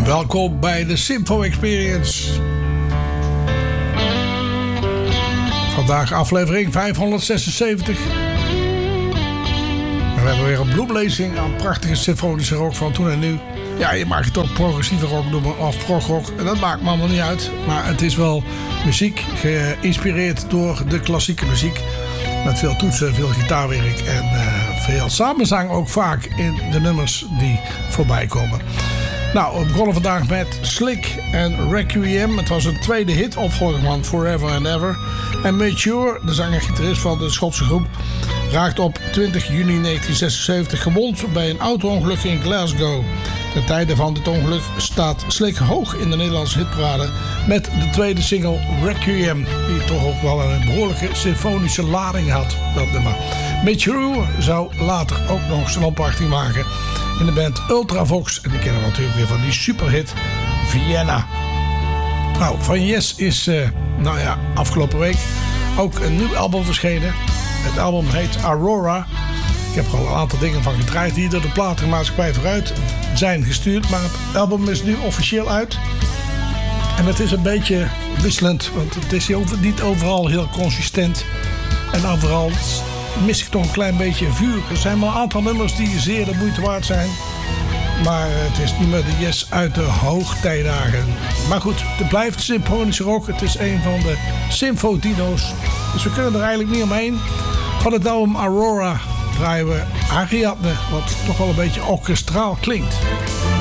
Welkom bij de Symfo Experience. Vandaag aflevering 576. We hebben weer een bloemlezing aan prachtige symfonische rock van toen en nu. Ja, je mag het ook progressieve rock noemen of progrock. En dat maakt me allemaal niet uit. Maar het is wel muziek geïnspireerd door de klassieke muziek. Met veel toetsen, veel gitaarwerk en veel samenzang ook vaak in de nummers die voorbij komen. Nou, we begonnen vandaag met Slick en Requiem. Het was een tweede hit, opvolger van Forever and Ever. En Mature, de zanger-gitarist van de Schotse groep, raakt op 20 juni 1976 gewond bij een auto-ongeluk in Glasgow. Ten tijde van dit ongeluk staat Slick hoog in de Nederlandse hitparade met de tweede single Requiem, die toch ook wel een behoorlijke symfonische lading had, dat nummer. Mature zou later ook nog zijn opwachting maken in de band Ultravox. En die kennen we natuurlijk weer van die superhit Vienna. Nou, van Yes is afgelopen week ook een nieuw album verschenen. Het album heet Aurora. Ik heb er al een aantal dingen van gedraaid die door de platenmaatschappij vooruit zijn gestuurd. Maar het album is nu officieel uit. En het is een beetje wisselend, want het is niet overal heel consistent. En overal mis ik toch een klein beetje vuur. Er zijn maar een aantal nummers die zeer de moeite waard zijn. Maar het is niet meer de Yes uit de hoogtijdagen. Maar goed, het blijft symfonische rock. Het is een van de Symfodino's. Dus we kunnen er eigenlijk niet omheen. Van het album Aurora draaien we Ariadne, wat toch wel een beetje orkestraal klinkt.